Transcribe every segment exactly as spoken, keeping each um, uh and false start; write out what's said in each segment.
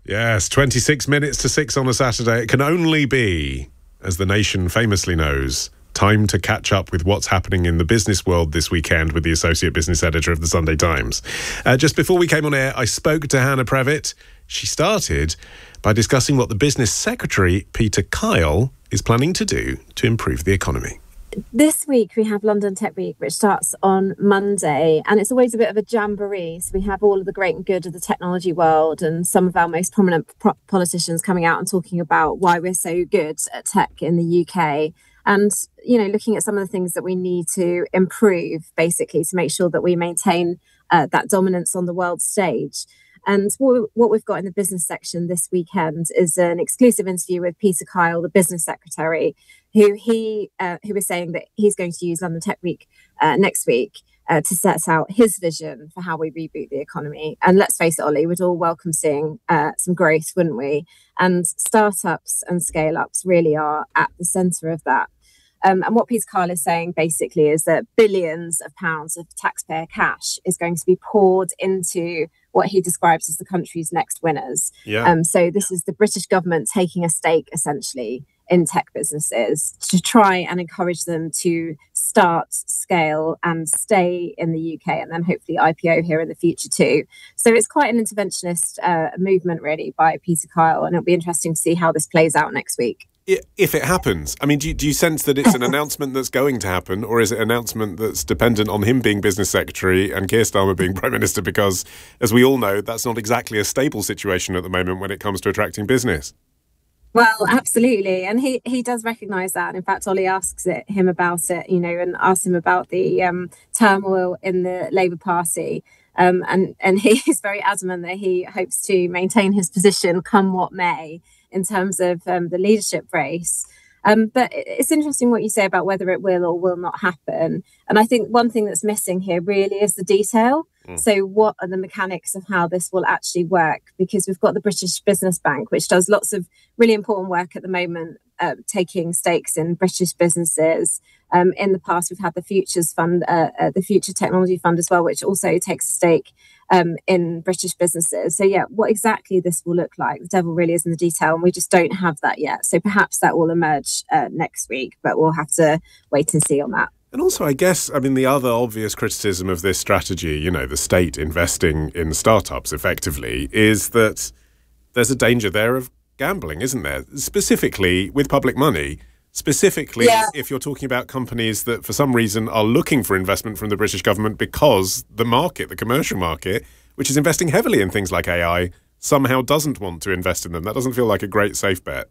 Yes, twenty-six minutes to six on a Saturday. It can only be, as the nation famously knows, time to catch up with what's happening in the business world this weekend with the Associate Business Editor of the Sunday Times. Uh, just before we came on air, I spoke to Hannah Previtt. She started by discussing what the Business Secretary, Peter Kyle, is planning to do to improve the economy. This week we have London Tech Week, which starts on Monday, and it's always a bit of a jamboree. So we have all of the great and good of the technology world and some of our most prominent pro- politicians coming out and talking about why we're so good at tech in the U K. And, you know, looking at some of the things that we need to improve, basically, to make sure that we maintain uh, that dominance on the world stage. And what we've got in the business section this weekend is an exclusive interview with Peter Kyle, the business secretary, who he uh, who is saying that he's going to use London Tech Week uh, next week uh, to set out his vision for how we reboot the economy. And let's face it, Ollie, we'd all welcome seeing uh, some growth, wouldn't we? And startups and scale-ups really are at the centre of that. Um, and what Peter Kyle is saying basically is that billions of pounds of taxpayer cash is going to be poured into what he describes as the country's next winners. Yeah. Um, so this is the British government taking a stake, essentially, in tech businesses to try and encourage them to start, scale and stay in the U K, and then hopefully I P O here in the future too. So it's quite an interventionist uh, movement, really, by Peter Kyle, and it'll be interesting to see how this plays out next week. If it happens, I mean, do you, do you sense that it's an announcement that's going to happen, or is it an announcement that's dependent on him being business secretary and Keir Starmer being prime minister? Because, as we all know, that's not exactly a stable situation at the moment when it comes to attracting business. Well, absolutely. And he, he does recognise that. And in fact, Ollie asks it, him about it, you know, and asks him about the um, turmoil in the Labour Party. Um, and, and he's very adamant that he hopes to maintain his position come what may in terms of um, the leadership race. Um, but it's interesting what you say about whether it will or will not happen. And I think one thing that's missing here really is the detail. Mm. So what are the mechanics of how this will actually work? Because we've got the British Business Bank, which does lots of really important work at the moment, uh, taking stakes in British businesses. Um, in the past, we've had the Futures Fund, uh, uh, the Future Technology Fund as well, which also takes a stake um, in British businesses. So, yeah, what exactly this will look like, the devil really is in the detail, and we just don't have that yet. So perhaps that will emerge uh, next week, but we'll have to wait and see on that. And also, I guess, I mean, the other obvious criticism of this strategy, you know, the state investing in startups effectively, is that there's a danger there of gambling, isn't there? Specifically with public money. Specifically, yeah. If you're talking about companies that for some reason are looking for investment from the British government because the market, the commercial market, which is investing heavily in things like A I, somehow doesn't want to invest in them. That doesn't feel like a great safe bet.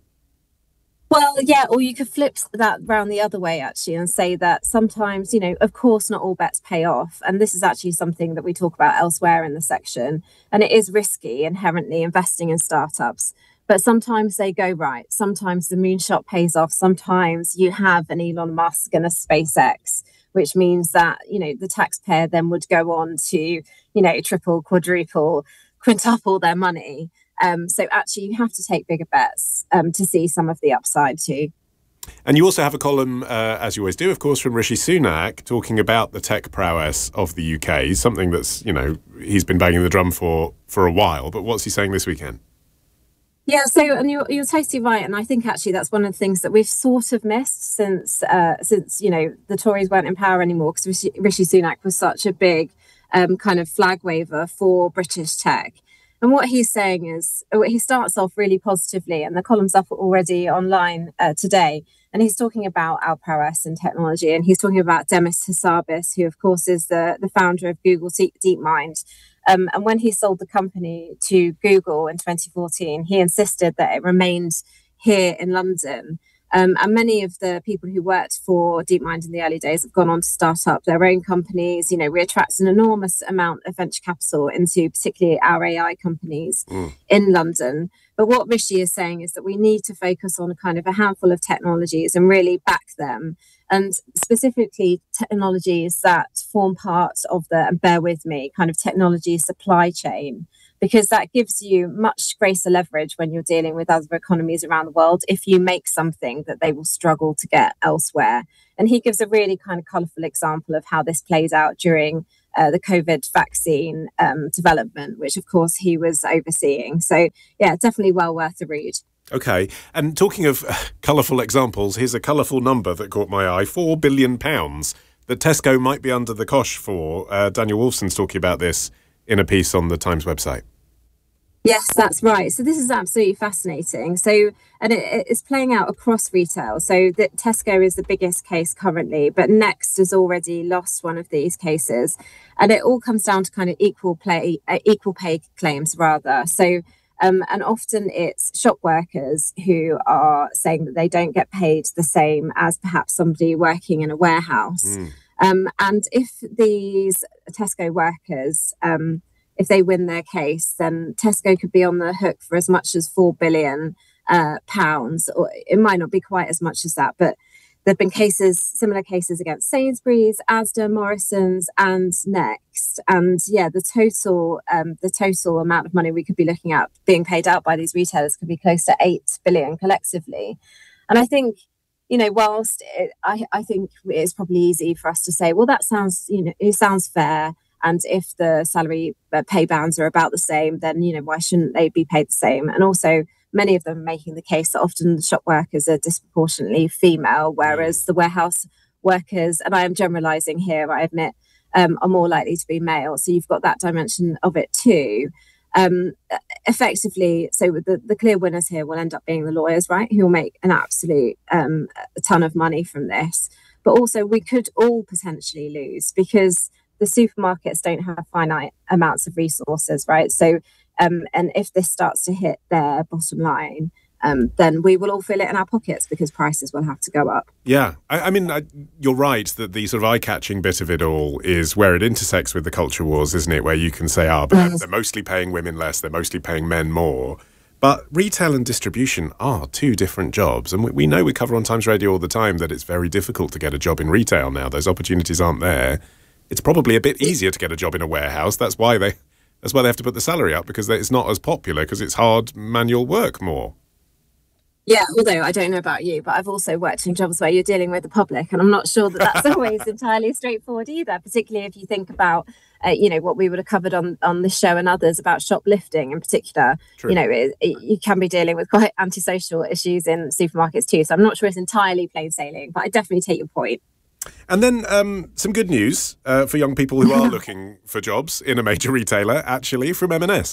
Well, yeah, or you could flip that round the other way, actually, and say that sometimes, you know, of course, not all bets pay off. And this is actually something that we talk about elsewhere in the section. And it is risky inherently investing in startups. But sometimes they go right. Sometimes the moonshot pays off. Sometimes you have an Elon Musk and a SpaceX, which means that, you know, the taxpayer then would go on to, you know, triple, quadruple, quintuple their money. Um, so actually, you have to take bigger bets um, to see some of the upside too. And you also have a column, uh, as you always do, of course, from Rishi Sunak, talking about the tech prowess of the U K, something that's, you know, he's been banging the drum for for a while. But what's he saying this weekend? Yeah, so and you're you're totally right, and I think actually that's one of the things that we've sort of missed since uh, since you know the Tories weren't in power anymore, because Rishi, Rishi Sunak was such a big um, kind of flag waver for British tech. And what he's saying is, he starts off really positively, and the column's up already online uh, today. And he's talking about our prowess in technology, and he's talking about Demis Hassabis, who, of course, is the, the founder of Google DeepMind. Um, and when he sold the company to Google in twenty fourteen, he insisted that it remained here in London. Um, and many of the people who worked for DeepMind in the early days have gone on to start up their own companies. You know, we attract an enormous amount of venture capital into particularly our A I companies mm. in London. But what Rishi is saying is that we need to focus on a kind of a handful of technologies and really back them. And specifically technologies that form part of the, and bear with me, kind of technology supply chain, because that gives you much greater leverage when you're dealing with other economies around the world if you make something that they will struggle to get elsewhere. And he gives a really kind of colourful example of how this plays out during uh, the COVID vaccine um, development, which of course he was overseeing. So yeah, definitely well worth a read. Okay, and talking of uh, colourful examples, here's a colourful number that caught my eye: four billion pounds that Tesco might be under the cosh for. Uh, Daniel Wolfson's talking about this in a piece on the Times website. Yes, that's right. So this is absolutely fascinating. So, and it, it's playing out across retail. So that Tesco is the biggest case currently, but Next has already lost one of these cases, and it all comes down to kind of equal play, uh, equal pay claims rather. So, um, and often it's shop workers who are saying that they don't get paid the same as perhaps somebody working in a warehouse. Mm. Um, and if these Tesco workers, um, if they win their case, then Tesco could be on the hook for as much as four billion uh, pounds, or it might not be quite as much as that, but there have been cases, similar cases against Sainsbury's, Asda, Morrison's, and Next. And yeah, the total, um, the total amount of money we could be looking at being paid out by these retailers could be close to eight billion collectively. And I think, you know, whilst it, I, I think it's probably easy for us to say, well, that sounds, you know, it sounds fair. And if the salary uh, pay bands are about the same, then, you know, why shouldn't they be paid the same? And also, many of them are making the case that often the shop workers are disproportionately female, whereas the warehouse workers, and I am generalising here, I admit, um, are more likely to be male. So you've got that dimension of it too. Um, effectively, so the, the clear winners here will end up being the lawyers, right? Who will make an absolute um, a ton of money from this. But also, we could all potentially lose because the supermarkets don't have finite amounts of resources, right? So, um, and if this starts to hit their bottom line, um, then we will all feel it in our pockets because prices will have to go up. Yeah, I, I mean, I, you're right that the sort of eye-catching bit of it all is where it intersects with the culture wars, isn't it? Where you can say, ah, oh, but mm. they're mostly paying women less, they're mostly paying men more. But retail and distribution are two different jobs. And we, we know we cover on Times Radio all the time that it's very difficult to get a job in retail now. Those opportunities aren't there. It's probably a bit easier to get a job in a warehouse. That's why they that's why they have to put the salary up, because it's not as popular, because it's hard manual work more. Yeah, although I don't know about you, but I've also worked in jobs where you're dealing with the public, and I'm not sure that that's always entirely straightforward either, particularly if you think about, uh, you know, what we would have covered on, on this show and others about shoplifting in particular. True. You know, it, it, you can be dealing with quite antisocial issues in supermarkets too. So I'm not sure it's entirely plain sailing, but I definitely take your point. And then um, some good news uh, for young people who are looking for jobs in a major retailer, actually, from M and S.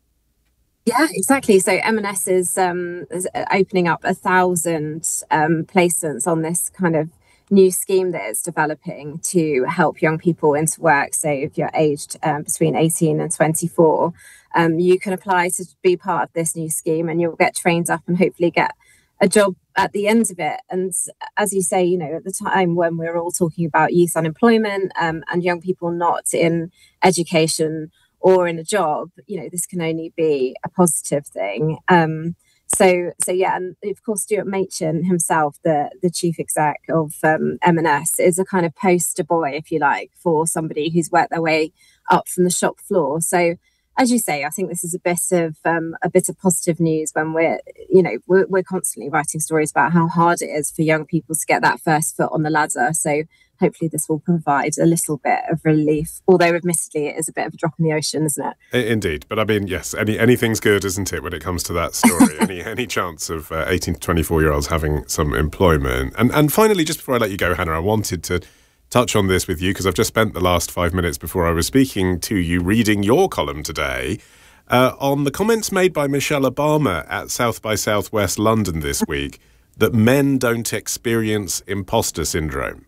Yeah, exactly. So M and S is, um, is opening up a thousand um, placements on this kind of new scheme that it's developing to help young people into work. So if you're aged um, between eighteen and twenty-four, um, you can apply to be part of this new scheme and you'll get trained up and hopefully get a job at the end of it. And as you say, you know, at the time when we're all talking about youth unemployment um, and young people not in education or in a job, you know, this can only be a positive thing. Um, so, so yeah, and of course, Stuart Machin himself, the the chief exec of um, M and S, is a kind of poster boy, if you like, for somebody who's worked their way up from the shop floor. So, as you say, I think this is a bit of um, a bit of positive news when we're, you know, we're, we're constantly writing stories about how hard it is for young people to get that first foot on the ladder. So hopefully this will provide a little bit of relief, although admittedly it is a bit of a drop in the ocean, isn't it? Indeed. But I mean, yes, any anything's good, isn't it, when it comes to that story? any any chance of uh, eighteen to twenty-four-year-olds having some employment. And, and finally, just before I let you go, Hannah, I wanted to touch on this with you because I've just spent the last five minutes before I was speaking to you reading your column today uh, on the comments made by Michelle Obama at South by Southwest London this week that men don't experience imposter syndrome.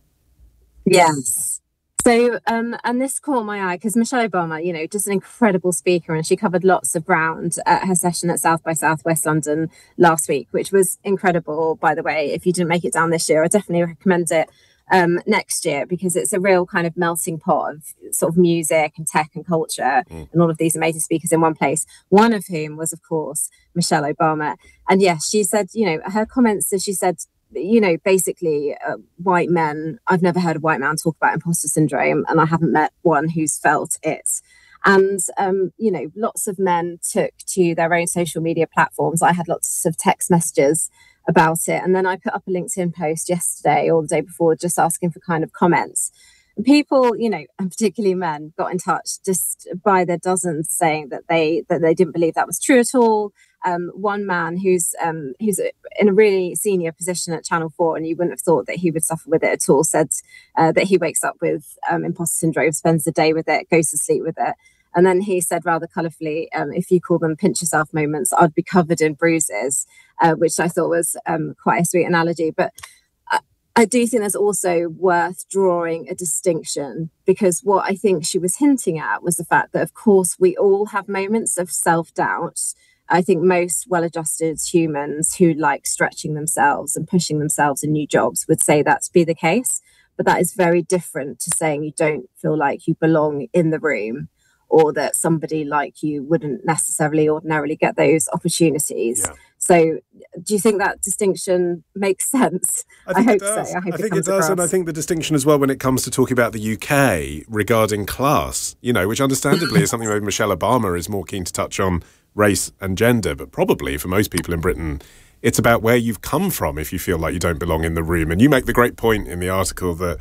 Yes. So, um, and this caught my eye because Michelle Obama, you know, just an incredible speaker, and she covered lots of ground at her session at South by Southwest London last week, which was incredible, by the way. If you didn't make it down this year, I definitely recommend it um, next year because it's a real kind of melting pot of sort of music and tech and culture mm. and all of these amazing speakers in one place, one of whom was, of course, Michelle Obama. And yes, she said, you know, her comments, as she said, you know, basically uh, white men, I've never heard a white man talk about imposter syndrome, and I haven't met one who's felt it. And, um, you know, lots of men took to their own social media platforms. I had lots of text messages about it. And then I put up a LinkedIn post yesterday or the day before just asking for kind of comments. people, you know, and particularly men, got in touch just by the dozens saying that they that they didn't believe that was true at all. Um, one man who's um, who's in a really senior position at Channel four, and you wouldn't have thought that he would suffer with it at all, said uh, that he wakes up with um, imposter syndrome, spends the day with it, goes to sleep with it. And then he said rather colourfully, um, if you call them pinch yourself moments, I'd be covered in bruises, uh, which I thought was um, quite a sweet analogy. But I, I do think there's also worth drawing a distinction, because what I think she was hinting at was the fact that, of course, we all have moments of self-doubt. I think most well-adjusted humans who like stretching themselves and pushing themselves in new jobs would say that to be the case. But that is very different to saying you don't feel like you belong in the room, or that somebody like you wouldn't necessarily ordinarily get those opportunities. Yeah. So do you think that distinction makes sense? I, think I hope it does. so. I, hope I it, think it does. across. And I think the distinction as well when it comes to talking about the U K regarding class, you know, which understandably is something maybe Michelle Obama is more keen to touch on, race and gender. But probably for most people in Britain, it's about where you've come from if you feel like you don't belong in the room. And you make the great point in the article that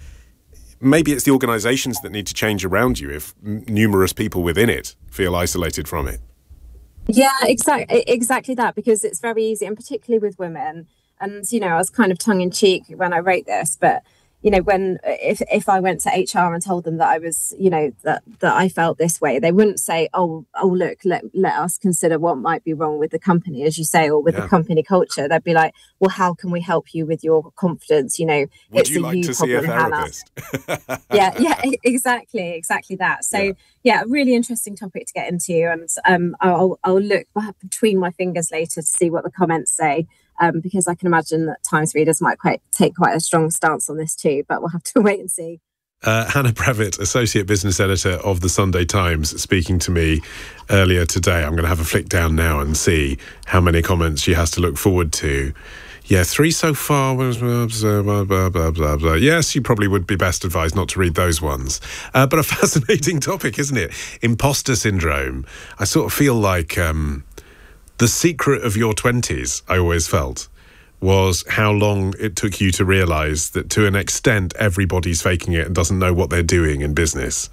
maybe it's the organisations that need to change around you if m- numerous people within it feel isolated from it. Yeah, exactly, exactly that, because it's very easy, and particularly with women. And, you know, I was kind of tongue-in-cheek when I wrote this, but, you know, when if if I went to H R and told them that I was, you know, that that I felt this way, they wouldn't say, oh, oh, look, let, let us consider what might be wrong with the company, as you say, or with yeah. the company culture. They'd be like, well, how can we help you with your confidence? You know, Would it's you a like you to see a therapist? yeah, yeah, exactly, exactly that. So, yeah. yeah, a really interesting topic to get into, and um, I'll I'll look between my fingers later to see what the comments say. Um, because I can imagine that Times readers might quite take quite a strong stance on this too, but we'll have to wait and see. Uh, Hannah Brevitt, Associate Business Editor of The Sunday Times, speaking to me earlier today. I'm going to have a flick down now and see how many comments she has to look forward to. Yeah, three so far. Blah, blah, blah, blah, blah, blah. Yes, you probably would be best advised not to read those ones. Uh, but a fascinating topic, isn't it? Imposter syndrome. I sort of feel like... Um, The secret of your twenties, I always felt, was how long it took you to realise that to an extent everybody's faking it and doesn't know what they're doing in business.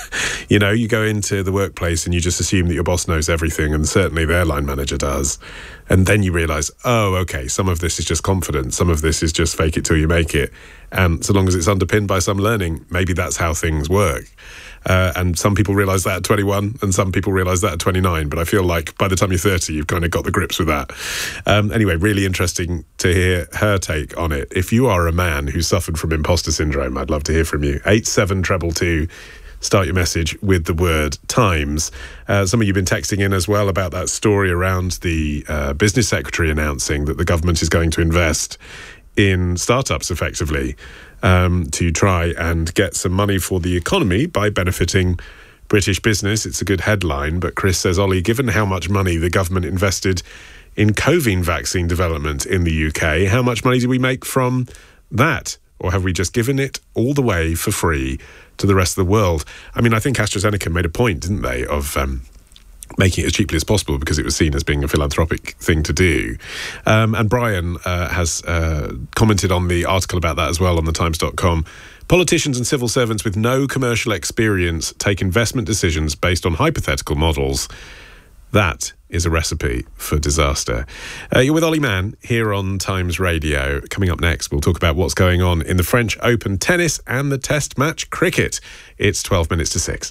You know, you go into the workplace and you just assume that your boss knows everything, and certainly their line manager does. And then you realise, oh, okay, some of this is just confidence, some of this is just fake it till you make it. And so long as it's underpinned by some learning, maybe that's how things work. Uh, and some people realise that at twenty-one and some people realise that at twenty-nine. But I feel like by the time you're thirty, you've kind of got the grips with that. Um, anyway, really interesting to hear her take on it. If you are a man who suffered from imposter syndrome, I'd love to hear from you. eight seven two two two. Start your message with the word Times. Uh, some of you have been texting in as well about that story around the uh, business secretary announcing that the government is going to invest in startups effectively um, to try and get some money for the economy by benefiting British business. It's a good headline, but Chris says, Ollie, given how much money the government invested in COVID vaccine development in the U K, how much money do we make from that? Or have we just given it all the way for free to the rest of the world? I mean, I think AstraZeneca made a point, didn't they, of um, making it as cheaply as possible because it was seen as being a philanthropic thing to do. Um, and Brian uh, has uh, commented on the article about that as well on the times dot com. Politicians and civil servants with no commercial experience take investment decisions based on hypothetical models. That is a recipe for disaster. Uh, you're with Ollie Mann here on Times Radio. Coming up next, we'll talk about what's going on in the French Open tennis and the Test match cricket. It's twelve minutes to six.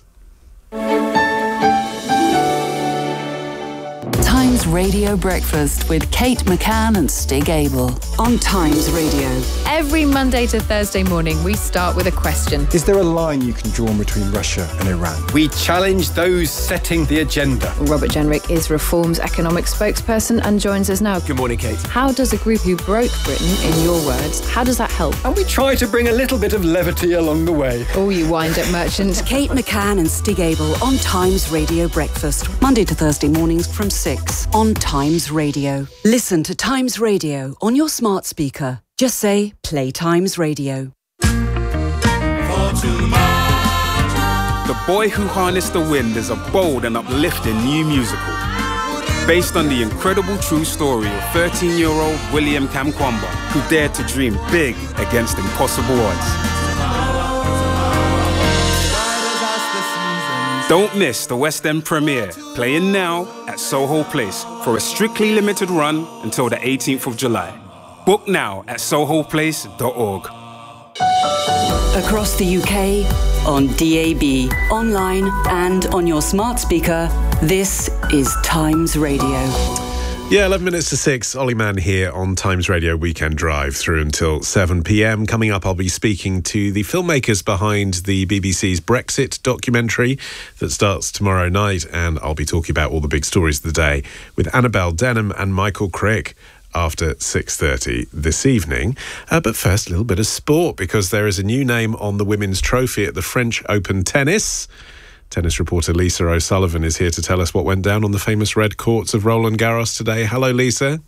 Times Radio Breakfast with Kate McCann and Stig Abel on Times Radio. Every Monday to Thursday morning, we start with a question. Is there a line you can draw between Russia and Iran? We challenge those setting the agenda. Robert Jenrick is Reform's economic spokesperson and joins us now. Good morning, Kate. How does a group who broke Britain, in your words, how does that help? And we try to bring a little bit of levity along the way. Oh, you wind-up merchant. Kate McCann and Stig Abel on Times Radio Breakfast. Monday to Thursday mornings from six on Times Radio. Listen to Times Radio on your smart speaker. Just say, play Times Radio. The Boy Who Harnessed the Wind is a bold and uplifting new musical based on the incredible true story of thirteen-year-old William Kamkwamba, who dared to dream big against impossible odds. Don't miss the West End premiere, playing now at Soho Place for a strictly limited run until the eighteenth of July. Book now at soho place dot org. Across the U K, on D A B, online and on your smart speaker, this is Times Radio. Yeah, eleven minutes to six. Ollie Mann here on Times Radio Weekend Drive through until seven p.m. Coming up, I'll be speaking to the filmmakers behind the B B C's Brexit documentary that starts tomorrow night, and I'll be talking about all the big stories of the day with Annabelle Denham and Michael Crick after six thirty this evening. Uh, but first, a little bit of sport, because there is a new name on the women's trophy at the French Open tennis. Tennis reporter Lisa O'Sullivan is here to tell us what went down on the famous red courts of Roland Garros today. Hello, Lisa.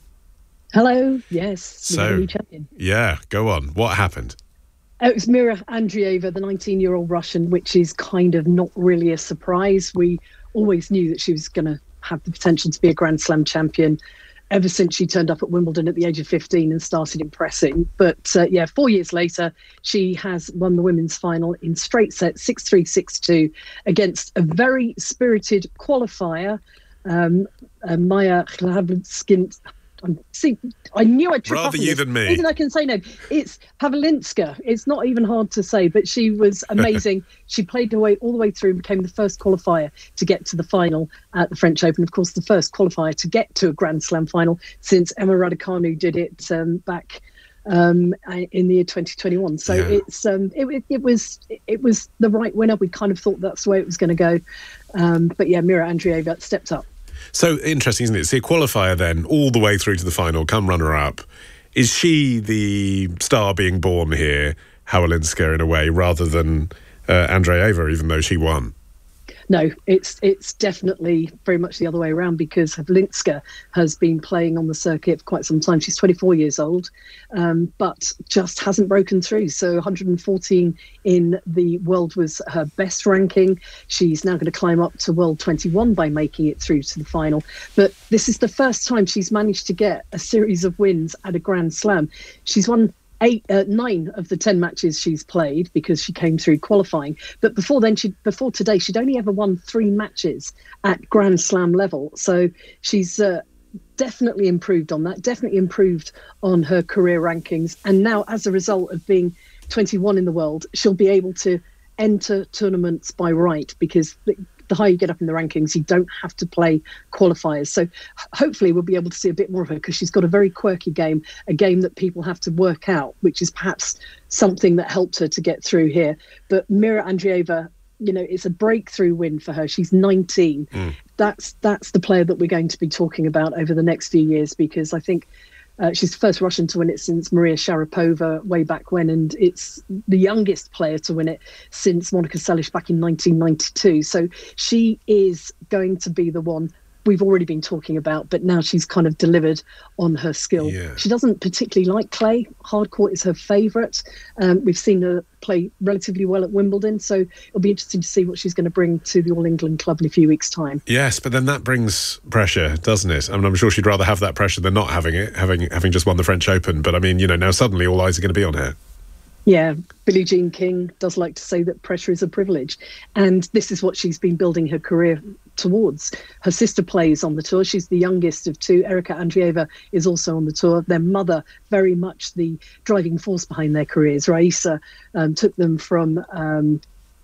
Hello. Yes. So, new champion. Yeah, go on. What happened? It was Mira Andreeva, the nineteen-year-old Russian, which is kind of not really a surprise. We always knew that she was going to have the potential to be a Grand Slam champion ever since she turned up at Wimbledon at the age of fifteen and started impressing. But uh, yeah, four years later, she has won the women's final in straight sets, six three, six two, against a very spirited qualifier, um, uh, Maya Hlavatskina. See, I knew I'd trip Rather up on you this. than me. Even I can say no. It's Pavlinska. It's not even hard to say, but she was amazing. She played her way all the way through and became the first qualifier to get to the final at the French Open. Of course, the first qualifier to get to a Grand Slam final since Emma Raducanu did it um, back um, in the year twenty twenty-one. So yeah. it's um, it, it, it was it was the right winner. We kind of thought that's the way it was going to go. Um, but yeah, Mira Andreeva stepped up. So interesting, isn't it? See, a qualifier then, all the way through to the final, come runner-up. Is she the star being born here, Hawelinska, in a way, rather than uh, Andreeva, even though she won? No, it's it's definitely very much the other way around, because Havlinska has been playing on the circuit for quite some time. She's twenty-four years old, um, but just hasn't broken through. So one hundred fourteen in the world was her best ranking. She's now going to climb up to world twenty-one by making it through to the final. But this is the first time she's managed to get a series of wins at a Grand Slam. She's won Eight, uh, nine of the ten matches she's played because she came through qualifying. But before then, she before today, she'd only ever won three matches at Grand Slam level. So she's uh, definitely improved on that, definitely improved on her career rankings. And now, as a result of being twenty-one in the world, she'll be able to enter tournaments by right, because the, the higher you get up in the rankings, you don't have to play qualifiers. So hopefully we'll be able to see a bit more of her, because she's got a very quirky game, a game that people have to work out, which is perhaps something that helped her to get through here. But Mira Andreeva, you know, it's a breakthrough win for her. She's nineteen. Mm. That's that's the player that we're going to be talking about over the next few years, because I think Uh, she's the first Russian to win it since Maria Sharapova way back when, and it's the youngest player to win it since Monica Seles back in nineteen ninety-two. So she is going to be the one we've already been talking about, but now she's kind of delivered on her skill. Yeah. She doesn't particularly like clay. Hard court is her favourite. Um, we've seen her play relatively well at Wimbledon, so it'll be interesting to see what she's going to bring to the All England club in a few weeks' time. Yes, but then that brings pressure, doesn't it? I mean, I'm sure she'd rather have that pressure than not having it, having having just won the French Open. But I mean, you know, now suddenly all eyes are going to be on her. Yeah, Billie Jean King does like to say that pressure is a privilege. And this is what she's been building her career towards. Her sister plays on the tour. She's the youngest of two. Erika Andreeva is also on the tour. Their mother, very much the driving force behind their careers. Raisa um, took them from um,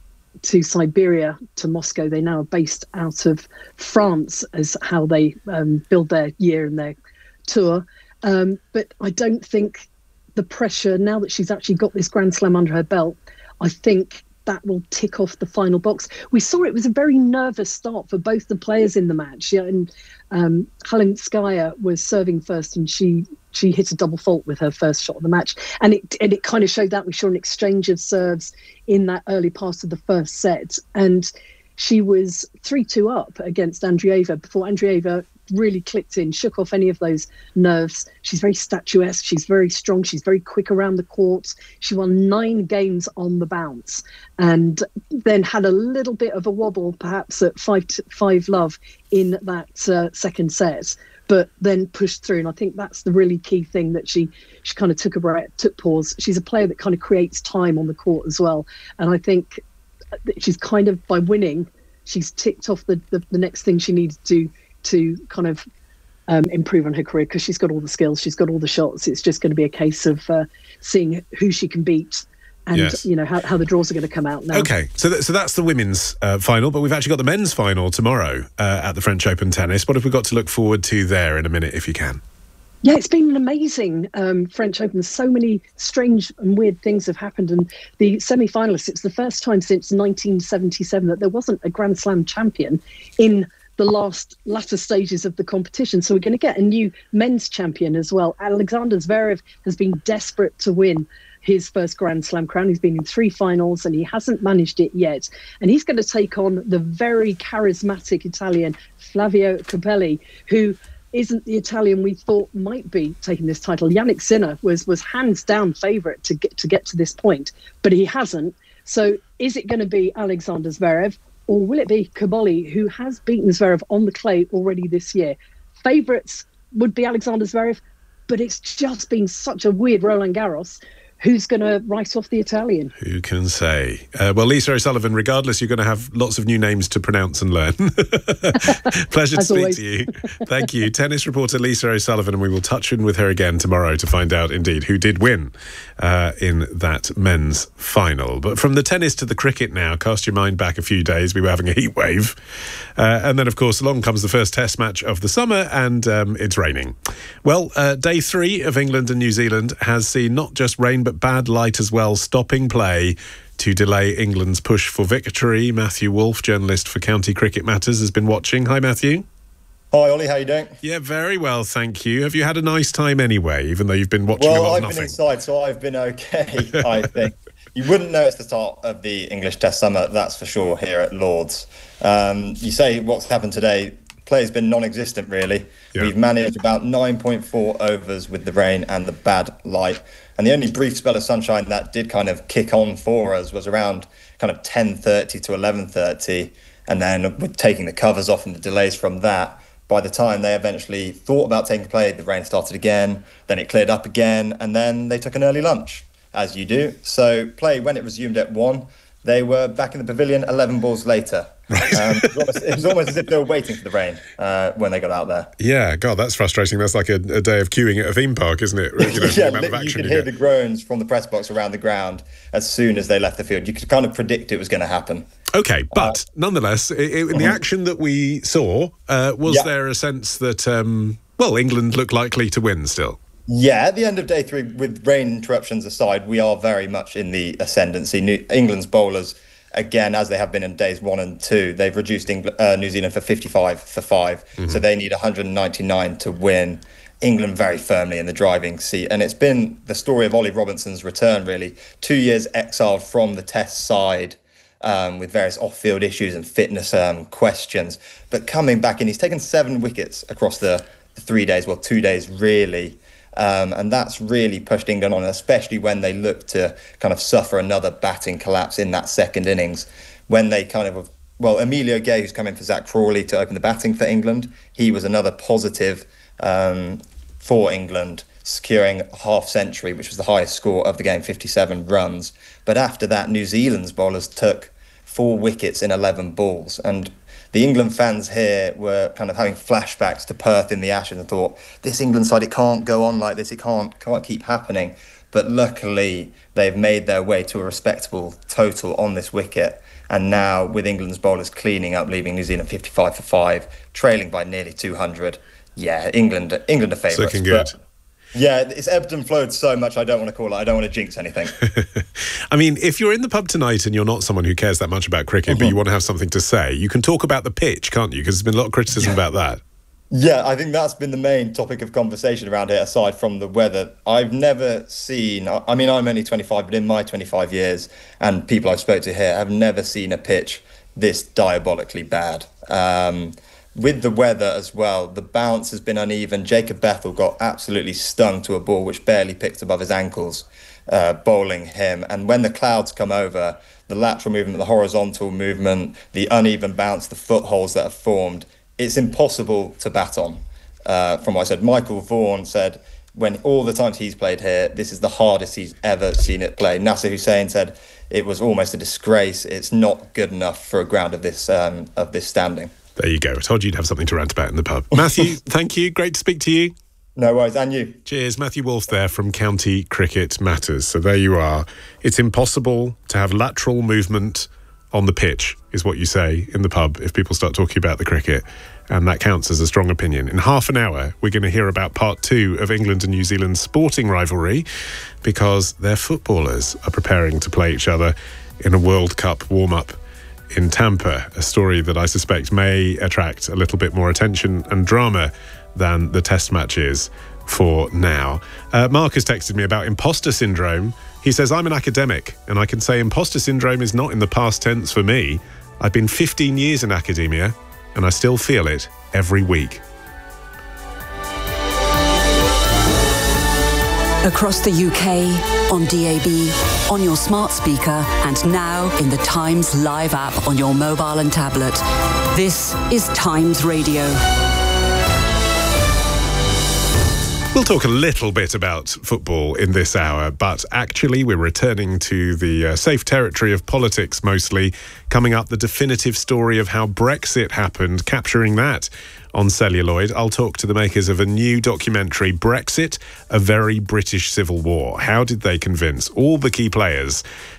to Siberia to Moscow. They now are based out of France as how they um, build their year and their tour. Um, but I don't think the pressure, now that she's actually got this Grand Slam under her belt, I think that will tick off the final box. We saw it was a very nervous start for both the players in the match. Yeah, and um, Halinskaya was serving first, and she she hit a double fault with her first shot of the match. And it and it kind of showed that. We saw an exchange of serves in that early part of the first set. And she was three two up against Andreeva before Andreeva really clicked in, shook off any of those nerves. She's very statuesque, she's very strong, she's very quick around the court. She won nine games on the bounce, and then had a little bit of a wobble perhaps at five to five love in that uh, second set, but then pushed through. And I think that's the really key thing, that she she kind of took a breath, took pause. She's a player that kind of creates time on the court as well, and I think that she's kind of, by winning she's ticked off the, the, the next thing she needed to to kind of um, improve on her career, because she's got all the skills, she's got all the shots. It's just going to be a case of uh, seeing who she can beat. And, yes. you know, how, how the draws are going to come out now. OK, so th- so that's the women's uh, final, but we've actually got the men's final tomorrow uh, at the French Open Tennis. What have we got to look forward to there in a minute, if you can? Yeah, it's been an amazing um, French Open. So many strange and weird things have happened. And the semi-finalists, it's the first time since nineteen seventy-seven that there wasn't a Grand Slam champion in the last latter stages of the competition. So we're going to get a new men's champion as well. Alexander Zverev has been desperate to win his first Grand Slam crown. He's been in three finals and he hasn't managed it yet. And he's going to take on the very charismatic Italian Flavio Capelli, who isn't the Italian we thought might be taking this title. Yannick Sinner was was hands down favourite to get to get to this point, but he hasn't. So is it going to be Alexander Zverev, or will it be Capelli, who has beaten Zverev on the clay already this year? Favourites would be Alexander Zverev, but it's just been such a weird Roland Garros. Who's going to write off the Italian? Who can say? Uh, well, Lisa O'Sullivan, regardless, you're going to have lots of new names to pronounce and learn. Pleasure to As speak always. to you. Thank you. Tennis reporter Lisa O'Sullivan, and we will touch in with her again tomorrow to find out, indeed, who did win uh, in that men's final. But from the tennis to the cricket now, cast your mind back a few days. We were having a heat wave. Uh, and then, of course, along comes the first test match of the summer, and um, it's raining. Well, uh, day three of England and New Zealand has seen not just rain, but bad light as well, stopping play to delay England's push for victory. Matthew Wolfe, journalist for County Cricket Matters, has been watching. Hi, Matthew. Hi, Ollie. How you doing? Yeah, very well, thank you. Have you had a nice time anyway, even though you've been watching well, a lot I've of nothing? Been inside, so I've been okay, I think. You wouldn't know it's the start of the English Test summer, that's for sure, here at Lord's. Um, you say what's happened today, play's been non-existent, really. Yeah. We've managed about nine point four overs with the rain and the bad light. And the only brief spell of sunshine that did kind of kick on for us was around kind of ten thirty to eleven thirty. And then with taking the covers off and the delays from that, by the time they eventually thought about taking play, the rain started again, then it cleared up again, and then they took an early lunch, as you do. So play, when it resumed at one, they were back in the pavilion eleven balls later. Right. Um, it, was almost, it was almost as if they were waiting for the rain uh, when they got out there. Yeah, God, that's frustrating. That's like a, a day of queuing at a theme park, isn't it? You know, yeah, the amount of action you could you hear get. the groans from the press box around the ground as soon as they left the field. You could kind of predict it was going to happen. OK, but uh, nonetheless, it, it, in the uh-huh. action that we saw, uh, was yeah. there a sense that, um, well, England looked likely to win still? Yeah, at the end of day three, with rain interruptions aside, we are very much in the ascendancy. New, England's bowlers, again, as they have been in days one and two, they've reduced England, uh, New Zealand for fifty-five for five. Mm-hmm. So they need one hundred ninety-nine to win. England very firmly in the driving seat. And it's been the story of Ollie Robinson's return, really. Two years exiled from the Test side um, with various off-field issues and fitness um, questions. But coming back in, he's taken seven wickets across the, the three days, well, two days, really. Um, and that's really pushed England on, especially when they look to kind of suffer another batting collapse in that second innings. When they kind of, well, Emilio Gay, who's come in for Zach Crawley to open the batting for England, he was another positive um, for England, securing a half century, which was the highest score of the game, fifty-seven runs. But after that, New Zealand's bowlers took four wickets in eleven balls. And the England fans here were kind of having flashbacks to Perth in the Ashes and thought, this England side, it can't go on like this, it can't can't keep happening. But luckily, they've made their way to a respectable total on this wicket. And now, with England's bowlers cleaning up, leaving New Zealand fifty-five for five, trailing by nearly two hundred. Yeah, England England are favourites. Looking good. Yeah, it's ebbed and flowed so much, I don't want to call it. I don't want to jinx anything. I mean, if you're in the pub tonight and you're not someone who cares that much about cricket, uh-huh. but you want to have something to say, you can talk about the pitch, can't you? Because there's been a lot of criticism yeah. about that. Yeah, I think that's been the main topic of conversation around here, aside from the weather. I've never seen, I mean, I'm only twenty-five, but in my twenty-five years, and people I've spoke to here, have never seen a pitch this diabolically bad. Um... With the weather as well, the bounce has been uneven. Jacob Bethel got absolutely stung to a ball which barely picked above his ankles, uh, bowling him. And when the clouds come over, the lateral movement, the horizontal movement, the uneven bounce, the footholds that have formed, it's impossible to bat on. Uh, from what I said, Michael Vaughan said, when all the times he's played here, this is the hardest he's ever seen it play. Nasser Hussain said, it was almost a disgrace. It's not good enough for a ground of this um, of this standing. There you go. I told you you'd have something to rant about in the pub. Matthew, thank you. Great to speak to you. No worries, and you. Cheers. Matthew Wolfe there from County Cricket Matters. So there you are. It's impossible to have lateral movement on the pitch, is what you say in the pub if people start talking about the cricket. And that counts as a strong opinion. In half an hour, we're going to hear about part two of England and New Zealand's sporting rivalry, because their footballers are preparing to play each other in a World Cup warm-up in Tampa, a story that I suspect may attract a little bit more attention and drama than the test matches for now. Uh, Mark has texted me about imposter syndrome. He says, I'm an academic, and I can say imposter syndrome is not in the past tense for me. I've been fifteen years in academia, and I still feel it every week. Across the U K, on D A B, on your smart speaker, and now in the Times Live app on your mobile and tablet. This is Times Radio. We'll talk a little bit about football in this hour, but actually we're returning to the uh, safe territory of politics mostly. Coming up, the definitive story of how Brexit happened, capturing that on celluloid. I'll talk to the makers of a new documentary, Brexit, A Very British Civil War. How did they convince all the key players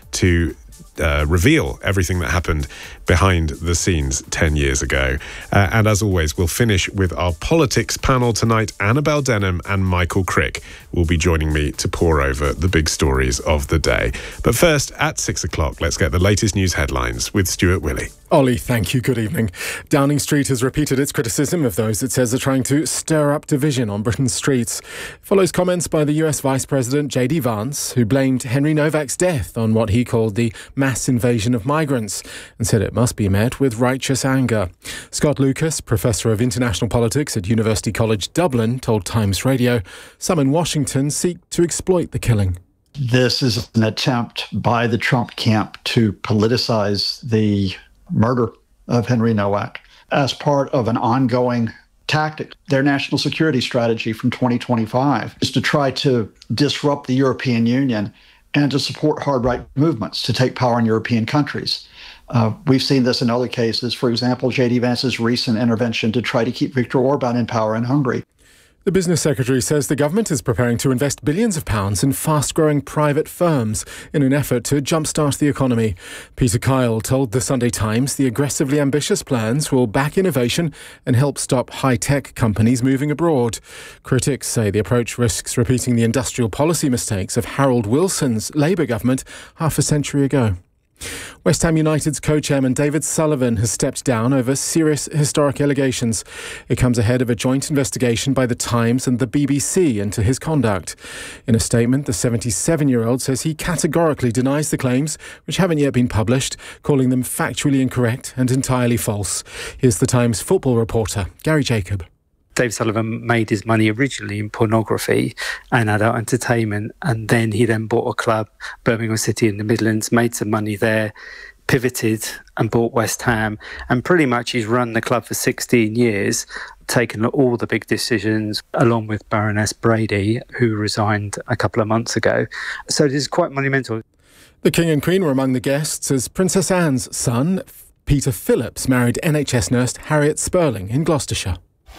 to uh, reveal everything that happened behind the scenes ten years ago? Uh, and as always, we'll finish with our politics panel tonight. Annabel Denham and Michael Crick will be joining me to pore over the big stories of the day. But first, at six o'clock, let's get the latest news headlines with Stuart Willey. Ollie, thank you. Good evening. Downing Street has repeated its criticism of those it says are trying to stir up division on Britain's streets. Follows comments by the U S Vice President J D Vance, who blamed Henry Novak's death on what he called the mass invasion of migrants and said it must be met with righteous anger. Scott Lucas, Professor of International Politics at University College Dublin, told Times Radio some in Washington seek to exploit the killing. This is an attempt by the Trump camp to politicize the murder of Henry Nowak as part of an ongoing tactic. Their national security strategy from twenty twenty-five is to try to disrupt the European Union and to support hard right movements to take power in European countries. Uh, we've seen this in other cases. For example, J D Vance's recent intervention to try to keep Viktor Orban in power in Hungary. The Business Secretary says the government is preparing to invest billions of pounds in fast-growing private firms in an effort to jumpstart the economy. Peter Kyle told the Sunday Times the aggressively ambitious plans will back innovation and help stop high-tech companies moving abroad. Critics say the approach risks repeating the industrial policy mistakes of Harold Wilson's Labour government half a century ago. West Ham United's co-chairman David Sullivan has stepped down over serious historic allegations. It comes ahead of a joint investigation by The Times and the B B C into his conduct. In a statement, the seventy-seven-year-old says he categorically denies the claims, which haven't yet been published, calling them factually incorrect and entirely false. Here's The Times football reporter, Gary Jacob. Dave Sullivan made his money originally in pornography and adult entertainment, and then he then bought a club, Birmingham City in the Midlands, made some money there, pivoted and bought West Ham, and pretty much he's run the club for sixteen years, taken all the big decisions, along with Baroness Brady, who resigned a couple of months ago. So it is quite monumental. The King and Queen were among the guests as Princess Anne's son, Peter Phillips, married N H S nurse Harriet Spurling in Gloucestershire.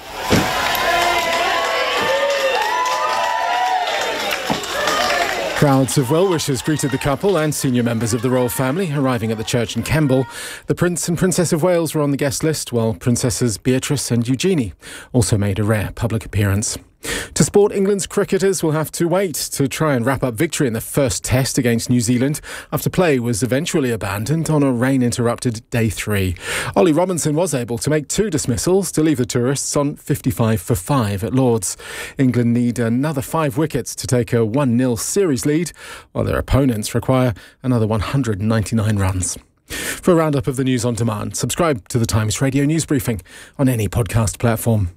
Crowds of well-wishers greeted the couple and senior members of the royal family arriving at the church in Kemble. The Prince and Princess of Wales were on the guest list, while Princesses Beatrice and Eugenie also made a rare public appearance. To sport, England's cricketers will have to wait to try and wrap up victory in the first test against New Zealand after play was eventually abandoned on a rain-interrupted day three. Ollie Robinson was able to make two dismissals to leave the tourists on fifty-five for five at Lord's. England need another five wickets to take a one nil series lead, while their opponents require another one hundred ninety-nine runs. For a roundup of the news on demand, subscribe to the Times Radio News Briefing on any podcast platform.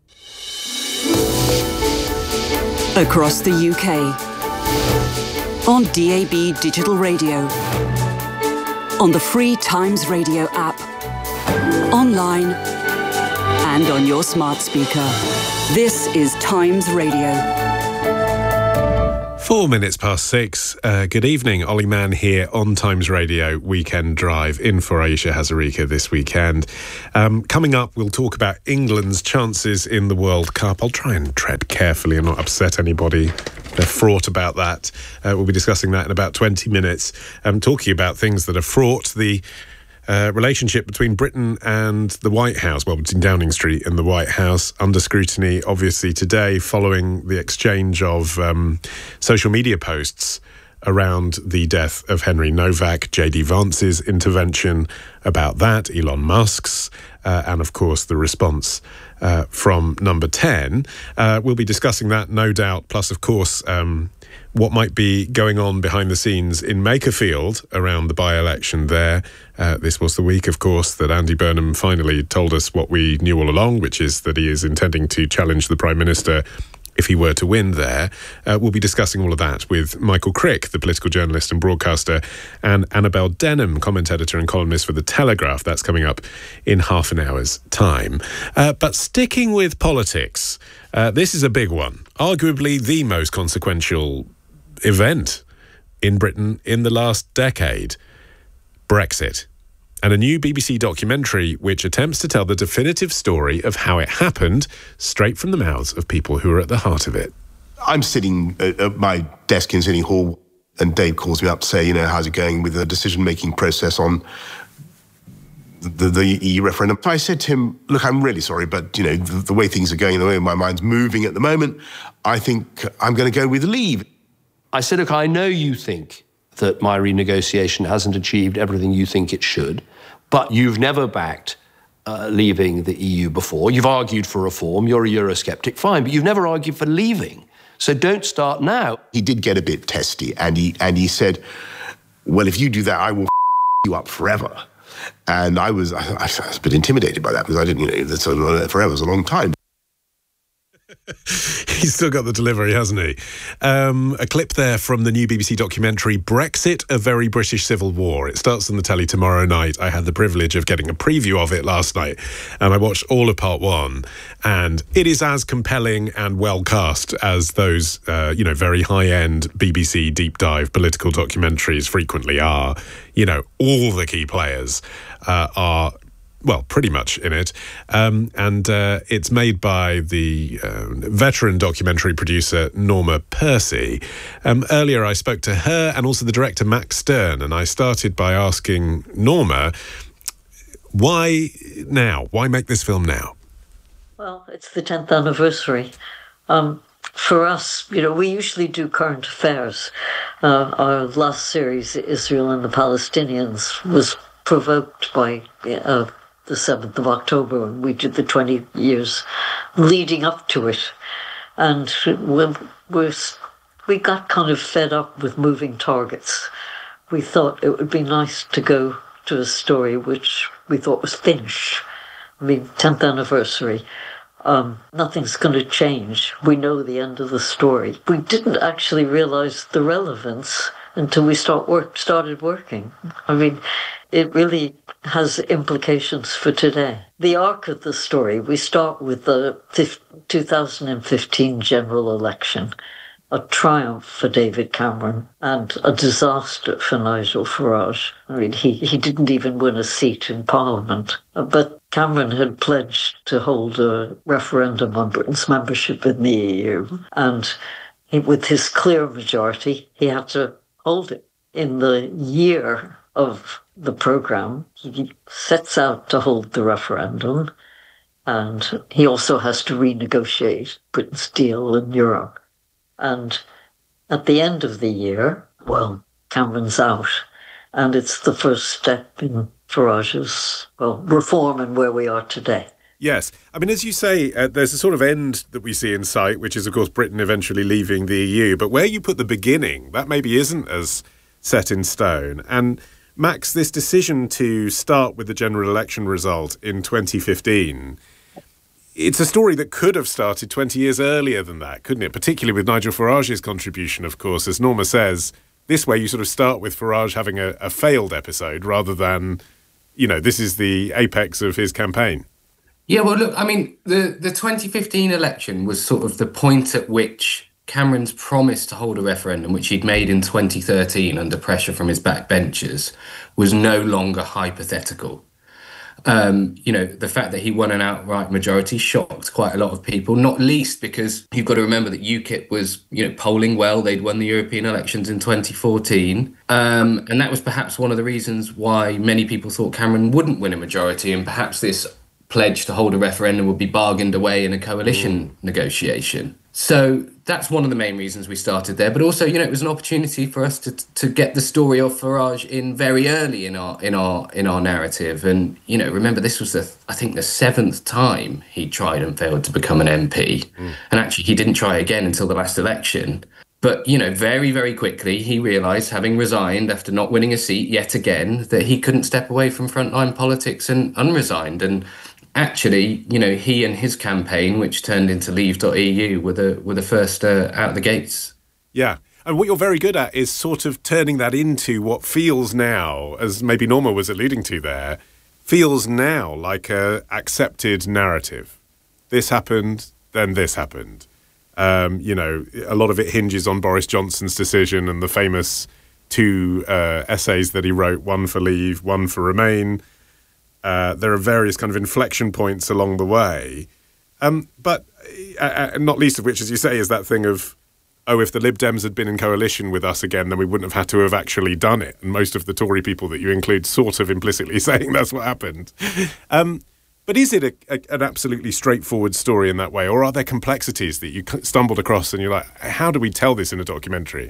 Across the U K, on D A B Digital Radio, on the free Times Radio app, online and on your smart speaker. This is Times Radio. Four minutes past six. Uh, good evening. Ollie Mann here on Times Radio Weekend Drive in for Ayesha Hazarika this weekend. Um, coming up, we'll talk about England's chances in the World Cup. I'll try and tread carefully and not upset anybody. They're fraught about that. Uh, we'll be discussing that in about twenty minutes. Um, talking about things that are fraught. The Uh, relationship between Britain and the White House, well, between Downing Street and the White House, under scrutiny, obviously, today, following the exchange of um, social media posts around the death of Henry Novak, J D Vance's intervention about that, Elon Musk's, uh, and, of course, the response uh, from Number ten. Uh, we'll be discussing that, no doubt, plus, of course, um, what might be going on behind the scenes in Makerfield around the by-election there. Uh, this was the week, of course, that Andy Burnham finally told us what we knew all along, which is that he is intending to challenge the Prime Minister if he were to win there. Uh, we'll be discussing all of that with Michael Crick, the political journalist and broadcaster, and Annabel Denham, comment editor and columnist for The Telegraph. That's coming up in half an hour's time. Uh, but sticking with politics, uh, this is a big one, arguably the most consequential event in Britain in the last decade, Brexit, and a new B B C documentary which attempts to tell the definitive story of how it happened, straight from the mouths of people who are at the heart of it. I'm sitting at, at my desk in City Hall, and Dave calls me up to say, you know, how's it going with the decision-making process on the, the E U referendum? I said to him, look, I'm really sorry, but, you know, the, the way things are going, the way my mind's moving at the moment, I think I'm going to go with leave. I said, look, I know you think that my renegotiation hasn't achieved everything you think it should, but you've never backed uh, leaving the E U before. You've argued for reform. You're a Eurosceptic. Fine, but you've never argued for leaving. So don't start now. He did get a bit testy, and he, and he said, well, if you do that, I will you up forever. And I was, I, I was a bit intimidated by that because I didn't, you know, that's a, forever is a long time. He's still got the delivery, hasn't he? Um, a clip there from the new B B C documentary, Brexit, A Very British Civil War. It starts on the telly tomorrow night. I had the privilege of getting a preview of it last night, and I watched all of part one, and it is as compelling and well cast as those, uh, you know, very high-end B B C deep dive political documentaries frequently are. You know, all the key players uh, are... well, pretty much in it. Um, and uh, it's made by the uh, veteran documentary producer Norma Percy. Um, earlier, I spoke to her and also the director Max Stern, and I started by asking Norma, why now? Why make this film now? Well, it's the tenth anniversary. Um, for us, you know, we usually do current affairs. Uh, our last series, Israel and the Palestinians, was provoked by... Uh, the seventh of October, and we did the twenty years leading up to it. And we we we got kind of fed up with moving targets. We thought it would be nice to go to a story which we thought was finished. I mean, tenth anniversary. Um, nothing's going to change. We know the end of the story. We didn't actually realize the relevance until we start work, started working. I mean, it really has implications for today. The arc of the story, we start with the two thousand fifteen general election, a triumph for David Cameron and a disaster for Nigel Farage. I mean, he, he didn't even win a seat in Parliament. But Cameron had pledged to hold a referendum on Britain's membership in the E U. And he, with his clear majority, he had to hold it. In the year of the programme, he sets out to hold the referendum, and he also has to renegotiate Britain's deal in Europe. And at the end of the year, well, Cameron's out, and it's the first step in Farage's, well, reform and where we are today. Yes. I mean, as you say, uh, there's a sort of end that we see in sight, which is, of course, Britain eventually leaving the E U. But where you put the beginning, that maybe isn't as set in stone. And Max, this decision to start with the general election result in twenty fifteen, it's a story that could have started twenty years earlier than that, couldn't it? Particularly with Nigel Farage's contribution, of course. As Norma says, this way you sort of start with Farage having a, a failed episode rather than, you know, this is the apex of his campaign. Yeah, well, look, I mean, the, the twenty fifteen election was sort of the point at which Cameron's promise to hold a referendum, which he'd made in twenty thirteen under pressure from his backbenchers, was no longer hypothetical. Um, you know, the fact that he won an outright majority shocked quite a lot of people, not least because you've got to remember that UKIP was, you know, polling well. They'd won the European elections in twenty fourteen. Um, and that was perhaps one of the reasons why many people thought Cameron wouldn't win a majority, and perhaps this pledge to hold a referendum would be bargained away in a coalition mm. negotiation. So that's one of the main reasons we started there. But also, you know, it was an opportunity for us to to get the story of Farage in very early in our in our in our narrative. And, you know, remember, this was the I think the seventh time he tried and failed to become an M P. Mm. And actually, he didn't try again until the last election. But, you know, very, very quickly, he realised, having resigned after not winning a seat yet again, that he couldn't step away from frontline politics and unresigned. And actually, you know, he and his campaign, which turned into Leave dot E U, were the, were the first uh, out of the gates. Yeah. And what you're very good at is sort of turning that into what feels now, as maybe Norma was alluding to there, feels now like a accepted narrative. This happened, then this happened. Um, you know, a lot of it hinges on Boris Johnson's decision and the famous two uh, essays that he wrote, one for Leave, one for Remain. Uh, there are various kind of inflection points along the way. Um, but uh, uh, not least of which, as you say, is that thing of, oh, if the Lib Dems had been in coalition with us again, then we wouldn't have had to have actually done it. And most of the Tory people that you include sort of implicitly saying that's what happened. Um, but is it a, a, an absolutely straightforward story in that way? Or are there complexities that you stumbled across and you're like, how do we tell this in a documentary?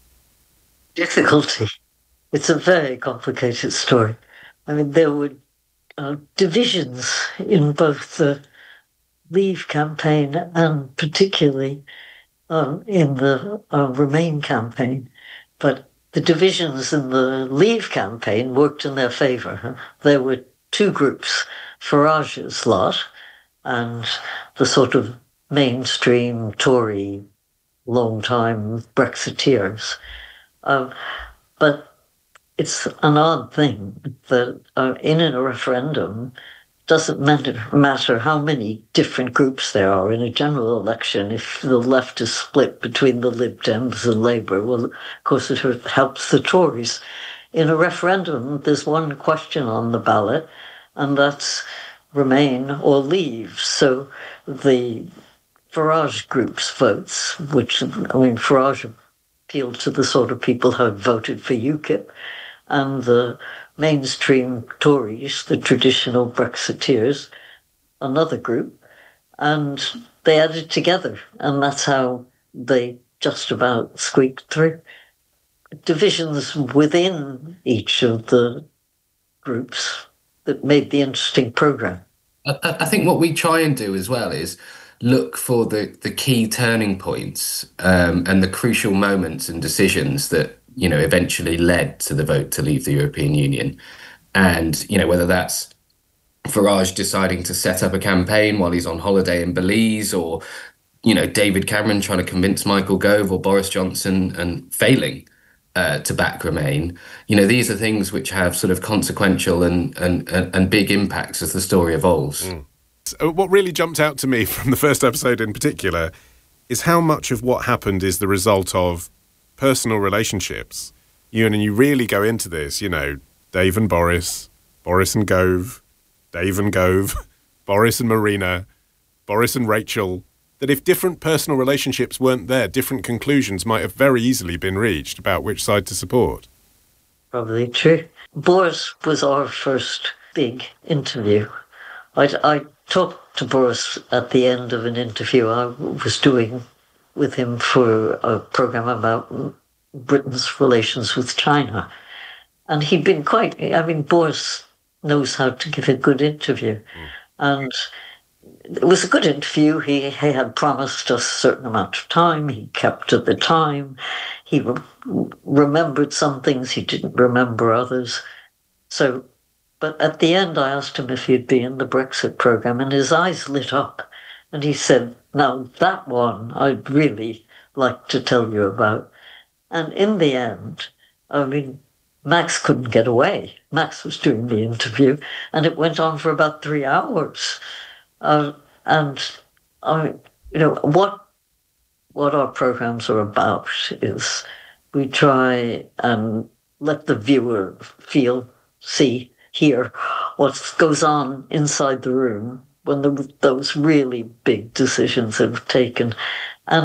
Difficulty. It's a very complicated story. I mean, there were uh, divisions in both the Leave campaign and particularly um, in the uh, Remain campaign. But the divisions in the Leave campaign worked in their favour. There were two groups, Farage's lot and the sort of mainstream Tory long-time Brexiteers. Um, but it's an odd thing that uh, in a referendum, doesn't matter, matter how many different groups there are in a general election. If the left is split between the Lib Dems and Labour, well, of course, it helps the Tories. In a referendum, there's one question on the ballot, and that's Remain or Leave. So the Farage group's votes, which, I mean, Farage appealed to the sort of people who had voted for UKIP, and the mainstream Tories, the traditional Brexiteers, another group, and they added together, and that's how they just about squeaked through. Divisions within each of the groups that made the interesting programme. I, I think what we try and do as well is look for the, the key turning points um, and the crucial moments and decisions that, you know, eventually led to the vote to leave the European Union. And, you know, whether that's Farage deciding to set up a campaign while he's on holiday in Belize, or, you know, David Cameron trying to convince Michael Gove or Boris Johnson and failing uh, to back Remain. You know, these are things which have sort of consequential and, and, and big impacts as the story evolves. Mm. So what really jumped out to me from the first episode in particular is how much of what happened is the result of personal relationships. You and you really go into this, you know, Dave and Boris, Boris and Gove, Dave and Gove, Boris and Marina, Boris and Rachel, that if different personal relationships weren't there, different conclusions might have very easily been reached about which side to support. Probably true. Boris was our first big interview. I, I talked to Boris at the end of an interview I was doing with him for a programme about Britain's relations with China. And he'd been quite, I mean, Boris knows how to give a good interview. Mm. And it was a good interview. He, he had promised us a certain amount of time. He kept to the time. He re- remembered some things. He didn't remember others. So, but at the end, I asked him if he'd be in the Brexit programme, and his eyes lit up. And he said, now that one I'd really like to tell you about. And in the end, I mean, Max couldn't get away. Max was doing the interview, and it went on for about three hours. Uh, and, I mean, you know, what what our programs are about is we try and let the viewer feel, see, hear what goes on inside the room when the, those really big decisions have taken.